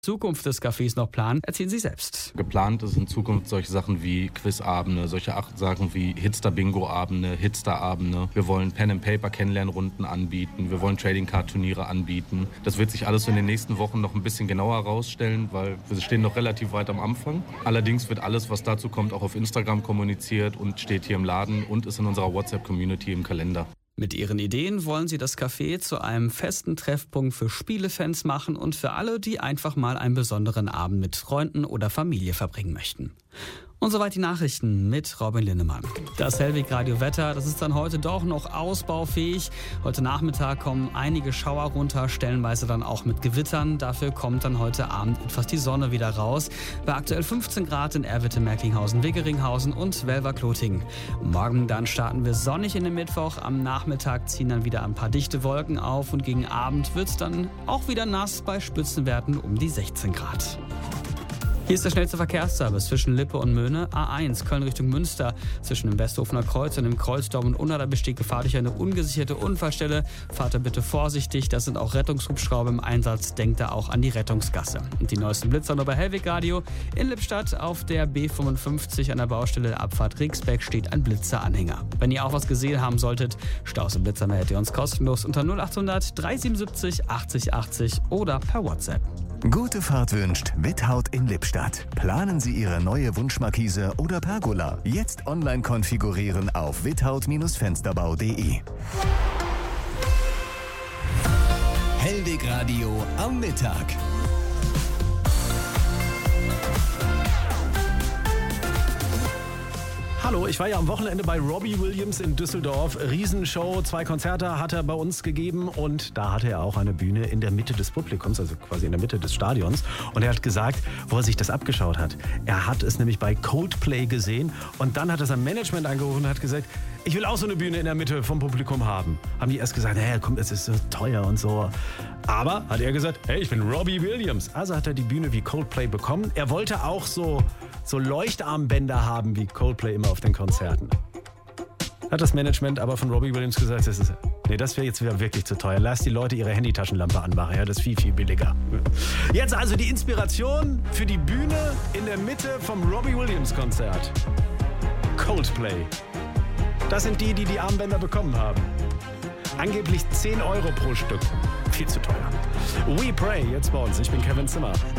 Zukunft des Cafés noch planen, erzählen Sie selbst. Geplant ist in Zukunft solche Sachen wie Quizabende, solche Sachen wie Hitster-Bingo-Abende, Hitster-Abende. Wir wollen Pen-and-Paper-Kennenlernrunden anbieten, wir wollen Trading-Card-Turniere anbieten. Das wird sich alles in den nächsten Wochen noch ein bisschen genauer herausstellen, weil wir stehen noch relativ weit am Anfang. Allerdings wird alles, was dazu kommt, auch auf Instagram kommuniziert und steht hier im Laden und ist in unserer WhatsApp-Community im Kalender. Mit ihren Ideen wollen sie das Café zu einem festen Treffpunkt für Spielefans machen und für alle, die einfach mal einen besonderen Abend mit Freunden oder Familie verbringen möchten. Und soweit die Nachrichten mit Robin Linnemann. Das Hellwig-Radio-Wetter, das ist dann heute doch noch ausbaufähig. Heute Nachmittag kommen einige Schauer runter, stellenweise dann auch mit Gewittern. Dafür kommt dann heute Abend etwas die Sonne wieder raus. Bei aktuell 15 Grad in Erwitte, Merklinghausen, Wiggeringhausen und Welver-Klotingen. Morgen dann starten wir sonnig in den Mittwoch. Am Nachmittag ziehen dann wieder ein paar dichte Wolken auf und gegen Abend wird es dann auch wieder nass bei Spitzenwerten um die 16 Grad. Hier ist der schnellste Verkehrsservice zwischen Lippe und Möhne. A1 Köln Richtung Münster. Zwischen dem Westhofener Kreuz und dem Kreuzdaum und Unna, da besteht Gefahr durch eine ungesicherte Unfallstelle. Fahrt da bitte vorsichtig, da sind auch Rettungshubschrauber im Einsatz. Denkt da auch an die Rettungsgasse. Und die neuesten Blitzer nur bei Hellwig Radio. In Lippstadt auf der B55 an der Baustelle der Abfahrt Rixbeck steht ein Blitzeranhänger. Wenn ihr auch was gesehen haben solltet, Staus und Blitzer meldet ihr uns kostenlos unter 0800 377 80 80 oder per WhatsApp. Gute Fahrt wünscht Without in Lippstadt. Planen Sie Ihre neue Wunschmarkise oder Pergola. Jetzt online konfigurieren auf without-fensterbau.de. Hellwig Radio am Mittag. Hallo, ich war ja am Wochenende bei Robbie Williams in Düsseldorf. Riesenshow, 2 Konzerte hat er bei uns gegeben und da hatte er auch eine Bühne in der Mitte des Publikums, also quasi in der Mitte des Stadions. Und er hat gesagt, wo er sich das abgeschaut hat. Er hat es nämlich bei Coldplay gesehen und dann hat er sein Management angerufen und hat gesagt, ich will auch so eine Bühne in der Mitte vom Publikum haben. Haben die erst gesagt, hey, komm, es ist so teuer und so. Aber hat er gesagt, hey, ich bin Robbie Williams. Also hat er die Bühne wie Coldplay bekommen. Er wollte auch so Leuchtarmbänder haben wie Coldplay immer auf den Konzerten. Hat das Management aber von Robbie Williams gesagt, das wäre jetzt wieder wirklich zu teuer. Lass die Leute ihre Handytaschenlampe anmachen, ja, das ist viel, viel billiger. Jetzt also die Inspiration für die Bühne in der Mitte vom Robbie Williams Konzert. Coldplay. Das sind die Armbänder bekommen haben. Angeblich 10 € pro Stück. Viel zu teuer. We Pray, jetzt bei uns. Ich bin Kevin Zimmer.